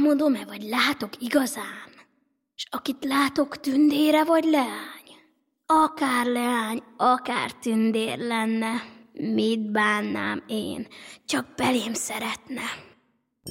álmodom-e, vagy látok igazán? S akit látok, tündére vagy leány? Akár leány, akár tündér lenne, mit bánnám én, csak belém szeretne.